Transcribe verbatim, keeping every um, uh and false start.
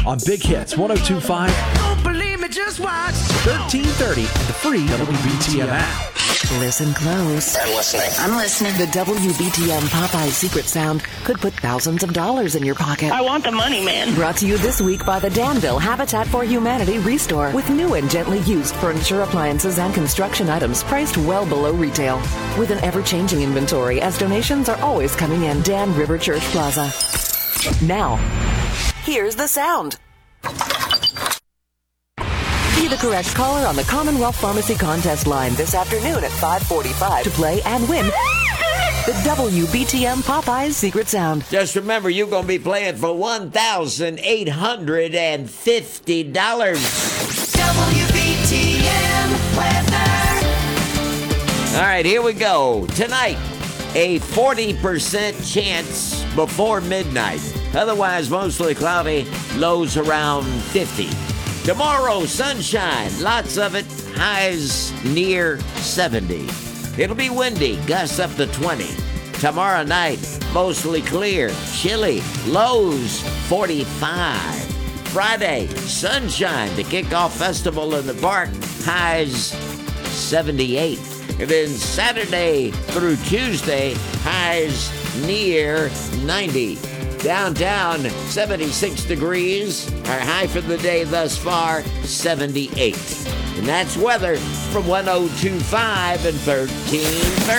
on Big Hits one oh two point five. Don't believe me, just watch. thirteen thirty and the free W B T M app. Listen close. I'm listening. I'm listening. The W B T M Popeye secret sound could put thousands of dollars in your pocket. I want the money, man. Brought to you this week by the Danville Habitat for Humanity Restore, with new and gently used furniture, appliances, and construction items priced well below retail. With an ever-changing inventory, as donations are always coming in. Dan River Church Plaza. Now, here's the sound. Be the correct caller on the Commonwealth Pharmacy contest line this afternoon at five forty-five to play and win the W B T M Popeyes Secret Sound. Just remember, you're going to be playing for one thousand eight hundred fifty dollars. W B T M weather. All right, here we go. Tonight, a forty percent chance before midnight. Otherwise, mostly cloudy, lows around fifty. Tomorrow, sunshine, lots of it, highs near seventy. It'll be windy, gusts up to twenty. Tomorrow night, mostly clear, chilly, lows forty-five. Friday, sunshine to kick off Festival in the Park, highs seventy-eight. And then Saturday through Tuesday, highs near ninety. Downtown, seventy-six degrees. Our high for the day thus far, seventy-eight. And that's weather from one oh two point five and thirteen thirty.